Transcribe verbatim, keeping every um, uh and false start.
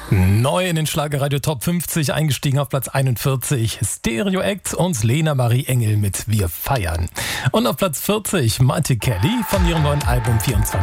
Neu in den Schlagerradio Top fünfzig, eingestiegen auf Platz einundvierzig, Stereo Act und Lena Marie Engel mit Wir feiern. Und auf Platz vierzig, Marty Kelly von ihrem neuen Album vierundzwanzig.